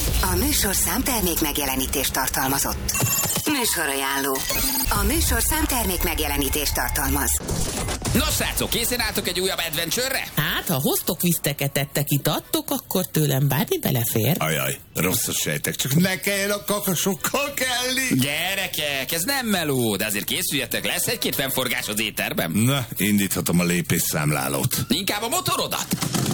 A műsorszám termék megjelenítést tartalmazott. Műsorajánló. A műsorszám termék megjelenítést tartalmaz. Nos, srácok, készen álltok egy újabb adventure-re? Hát, ha hoztok viszteket, ettek, itattok, akkor tőlem bármi belefér. Ajaj, rosszat sejtek, csak ne kelljen a kakasokkal kelni. Gyerekek, ez nem meló, de azért készüljetek, lesz egy-két fennforgás az étterben. Na, indíthatom a lépésszámlálót. Inkább a motorodat.